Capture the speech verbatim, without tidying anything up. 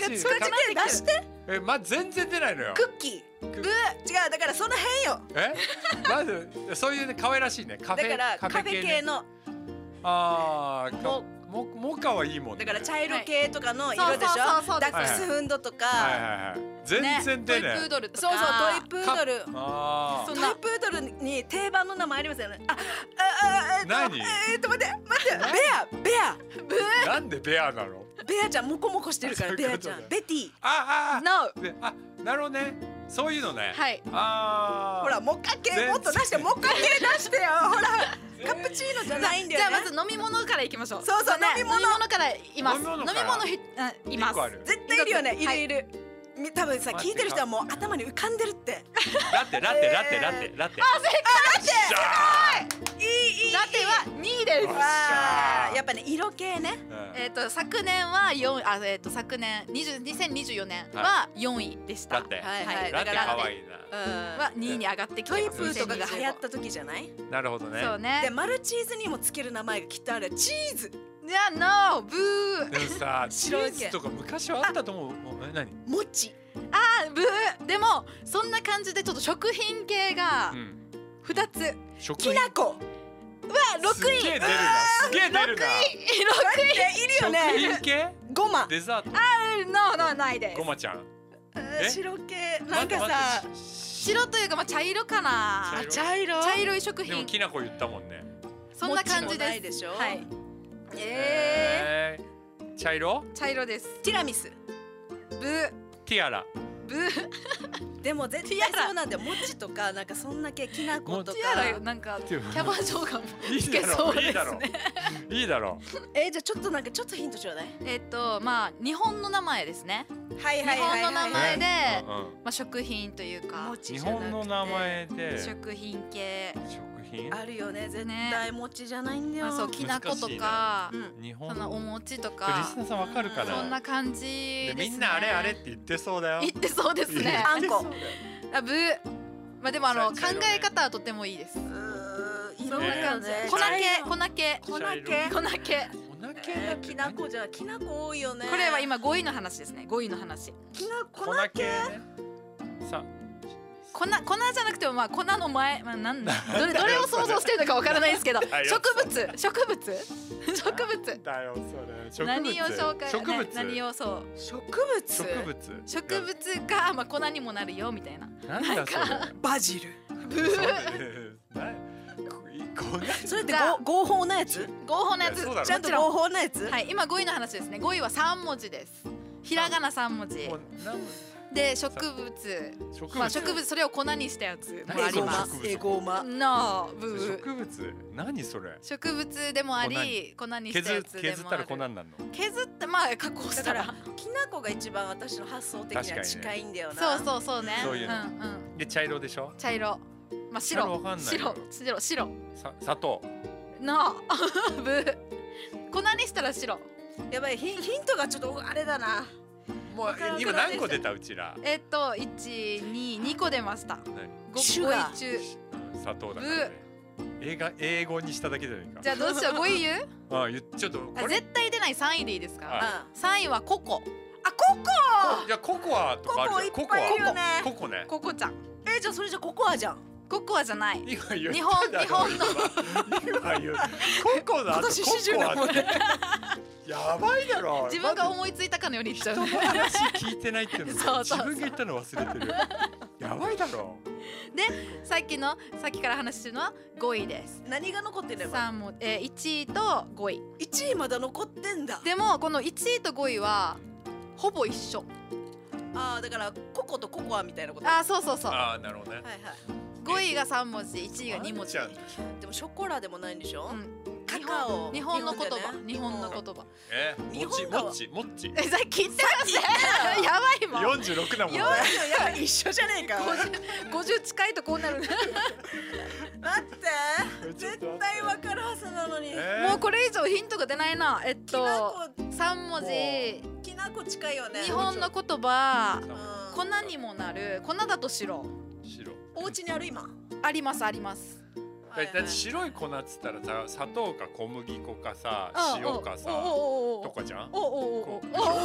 口口系出してえ、ま全然出ないのよ。 クッキーブー違うだからその辺よ。 えまずそういうね可愛らしいねカフェだからカフェね系のあーももモカはいいもんね。 だから茶色系とかの色でしょ、 そうそうそうそうダックスフンドとか、 はいはいはい全然出ない、 トイプードルとかそうそうトイプードルあトイそんなプードルに定番の名前ありますよね。あ、あ、あ、えっと、 何えーっと待って待って、ベアベアブーなんでベアなの。 ーベアちゃんモコモコしてるからそういうことベアちゃんベティああ No であなるほどねそういうのね。 はいああほらモカ系全然もっと出してモカ系出してよほらカプチーノじゃないんだよね。 じゃあまず飲み物からいきましょう。 そうそうね飲み物飲み物からいます。 飲み物から飲み物ひあいます一個ある。 絶対いるよねいはいるいるみ多分さ待って聞いてる人はもう頭に浮かんでるってラテラテラテラテラテ。あいいいいラテはにいですよっし。 あーやっぱね色系ねえっと昨年はよんあえっと昨年にじゅうにせんにじゅうよねんはよんいでした。 ラテはいはいラテだから可愛いな。 うんはにいに上がってきトイてます。 プーとかが流行った時じゃないなるほどね。 そうね。 でマルチーズにもつける名前がきっとあるチーズじゃあ No ブー。 でもさチ白い系ーズとか昔はあったと思う。もうえ何？ もちあーブー。でもそんな感じでちょっと食品系がうんふたつ。 食品きなこうわろくい。 すげえ出るなすげえ出るな。 ろくい。 えいるよ食ね品系ごまデザート No No ないですご。まちゃん。え白系なんかさ待って待って白というかまあ茶色かな。 あ茶色茶色い食でも品。 きなこ言ったもんね。 そんな感じもちもないで。 ですしょはい。 ええー茶色茶色です。 ーティラミスブーティアラ。 ブー。 でも絶対そうなんだよもちとかなんかそんな系きなことティアラよかなんかティアラキャバ嬢がもいつけいだろそうですいいだろね。 いいだろえじゃあちょっとなんかちょっとヒントちょうだいえっとまあ日本の名前ですね。 はい日本の名前でねうんうんまあ食品というかもち日じゃなくて本の名前で食品系。 食品あるよね絶対もちじゃないんだよまあそうきなことかうん日本そのお餅とリスかナーさんわかるかなそんな感じでですね。 みんなあれあれって言ってそうだよ言ってそうですね。 あんこあブー。まあでもあの考茶色ねえ方はとてもいいです。 うーいそんろいろな感じ。 ね粉系茶色粉系粉茶色系粉系。 粉系えーきなこじゃきなこ多いよねこれは今ごいの話ですね。ごいの話。 きな粉粉系ねさ粉粉じゃなくてもまあ粉の前まあなんだどれどれを想像してるのかわからないですけどだよ植物植物植物だよそれ植物何を紹介植物ね何をそう植物植物植物がまあ粉にもなるよみたいな。 なんだそれバジルブそー。 れなこそれってじゃあご合法なやつ合法のやついやそうだろちゃんと合法なやつはい今ごいの話ですね。ごいは三文字です。ひらがな三文字もうなんで植物植物まあ植物それを粉にしたやつもあエゴマります。 エゴマ No ブー。 植物何それ植物でもあり粉にした削やつで削ったもあるら粉になるの削ってまあ加工しだからたらきなこが一番私の発想的には近いんだよなそうそうそうねそういうのんうんで茶色でしょ茶色まあ茶色白わかんない白よ白白さ砂糖のブー粉にしたら白やばいヒンヒントがちょっとあれだなもうえ今何個出たうちらえっといちににこ出ましたごシュガーごい中うん砂糖だからね英語英語にしただけじゃないかじゃあどうしようごい言うあ言っちょっとこれあ絶対出ないさんいでいいですかあさんいはココあココいやココアとかあるじゃんココいっぱいいるよねココねココちゃんえじゃあそれじゃココアじゃんココアじゃない今言った日本だろ日本の今言うココだ今年始終だもんねやばいだろ自分が思いついたかのように言っちゃう人の話聞いてないっていうのそうそうそう自分が言ったの忘れてるやばいだろさっきのさっきから話してるのはごいです何が残ってんのよさんも、えー、いちいとごいいちいまだ残ってんだでもこのいちいとごいはほぼ一緒ああだからココとココアみたいなことあーそうそうそうああなるほどねはいはいごいがさん文字いちいがに文字ワンちでもショコラでもないんでしょ、 うんカカオ日本の言葉だよね日本の言葉え日もち本だわもちもちえさっき言ってましたやばいもんよんじゅうろくだもんねよんじゅういや一緒じゃねえかごじゅうごじゅう近いとこうなる待って絶対わかるはずなのに、 えーもうこれ以上ヒントが出ないなえっきなとこさん文字きなこ近いよね日本の言葉うん粉にもなる粉だと白白お家にある今ありますありますだだって白い粉っつったらさ砂糖か小麦粉かさあ塩かさおおおおおとかじゃんおおおおおこう